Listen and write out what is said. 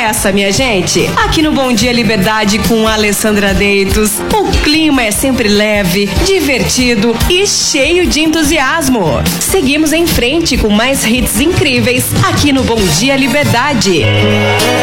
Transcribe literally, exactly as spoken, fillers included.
essa, minha gente. Aqui no Bom Dia Liberdade com Alessandra Deitos, o clima é sempre leve, divertido e cheio de entusiasmo. Seguimos em frente com mais hits incríveis aqui no Bom Dia Liberdade.